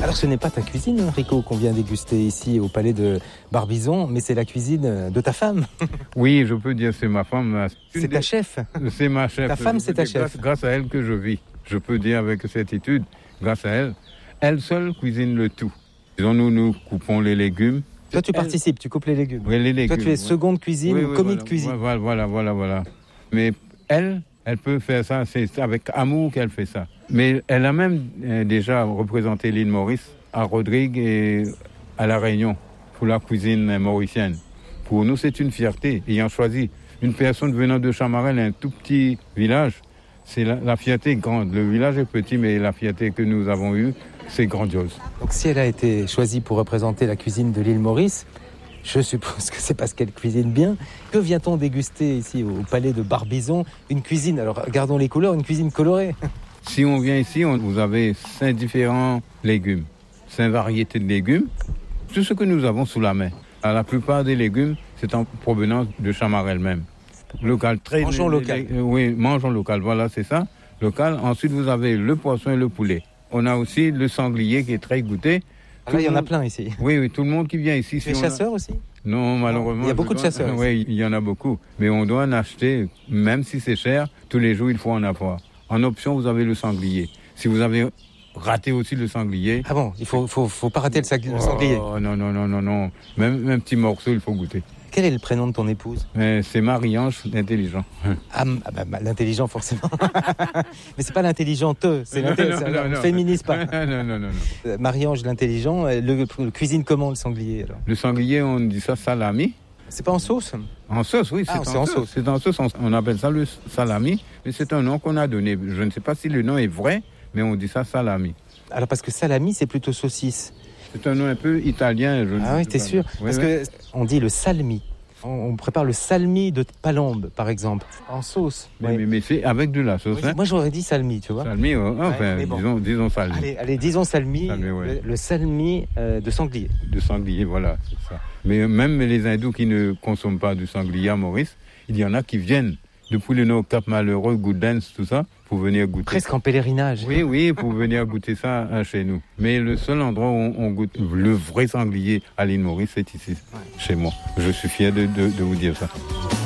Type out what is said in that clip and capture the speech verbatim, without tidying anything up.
Alors ce n'est pas ta cuisine, Rico, qu'on vient déguster ici au palais de Barbizon, mais c'est la cuisine de ta femme. Oui, je peux dire c'est ma femme. C'est ta chef. C'est ma chef. Ta femme, c'est ta chef. Grâce, grâce à elle que je vis. Je peux dire avec certitude, grâce à elle, elle seule cuisine le tout. Disons, nous, nous coupons les légumes. Toi, tu elle... participes, tu coupes les légumes. Oui, les légumes. Toi, tu es seconde cuisine oui, ou oui, commis voilà, de cuisine. Voilà, voilà, voilà, voilà. Mais elle, elle peut faire ça, c'est avec amour qu'elle fait ça. Mais elle a même euh, déjà représenté l'île Maurice à Rodrigue et à La Réunion pour la cuisine mauricienne. Pour nous, c'est une fierté. Ayant choisi une personne venant de Chamarel, un tout petit village, c'est la, la fierté est grande. Le village est petit, mais la fierté que nous avons eue, c'est grandiose. Donc si elle a été choisie pour représenter la cuisine de l'île Maurice, je suppose que c'est parce qu'elle cuisine bien. Que vient-on déguster ici au palais de Barbizon? Une cuisine, alors regardons les couleurs, une cuisine colorée. Si on vient ici, on, vous avez cinq différents légumes, cinq variétés de légumes, tout ce que nous avons sous la main. La plupart des légumes, c'est en provenance de Chamarel même. Local, très mangeons les, local. Les, oui, mangeons local, voilà, c'est ça, local. Ensuite, vous avez le poisson et le poulet. On a aussi le sanglier qui est très goûté. Ah là, il y en a plein ici. Oui, oui, tout le monde qui vient ici. Tu es chasseur a... aussi? Non, malheureusement. Il y a beaucoup de dois... chasseurs. Oui, il y en a beaucoup. Mais on doit en acheter, même si c'est cher, tous les jours, il faut en avoir. En option, vous avez le sanglier. Si vous avez raté aussi le sanglier... Ah bon, il faut, faut, faut pas rater le, sang- le sanglier. Oh non, non, non, non, non. Même un petit morceau, il faut goûter. Quel est le prénom de ton épouse? euh, C'est Marie-Ange, l'intelligent. Ah, ah bah, bah, l'intelligent forcément. Mais c'est pas l'intelligente, c'est l'intelligent. Non, non, On non. féminise pas. non, non, non, non. Euh, Marie-Ange l'intelligent, le, le cuisine comment le sanglier alors? Le sanglier, on dit ça salami. C'est pas en sauce? En sauce, oui, c'est Ah, en, c'est en sauce. sauce. C'est en sauce, on appelle ça le salami. Mais c'est un nom qu'on a donné. Je ne sais pas si le nom est vrai, mais on dit ça salami. Alors parce que salami, c'est plutôt saucisse. C'est un nom un peu italien. Je Ah oui, t'es sûr? Oui, Parce oui. que on dit le salmi. On, on prépare le salmi de palombe, par exemple, en sauce. Mais, Oui. mais, mais c'est avec de la sauce. Oui, hein. moi, j'aurais dit salmi, tu vois. Salmi, oh, enfin, mais bon. disons, disons salmi. Allez, allez, disons salmi, Salmi, ouais. le, le salmi euh, de sanglier. De sanglier, voilà, c'est ça. Mais même les hindous qui ne consomment pas du sanglier à Maurice, il y en a qui viennent depuis le nord Cap Malheureux, Goudens, tout ça, pour venir goûter. Presque en pèlerinage. Oui, oui, pour venir goûter ça hein, chez nous. Mais le seul endroit où on, on goûte le vrai sanglier à l'île Maurice, c'est ici, ouais. Chez moi. Je suis fier de, de, de vous dire ça.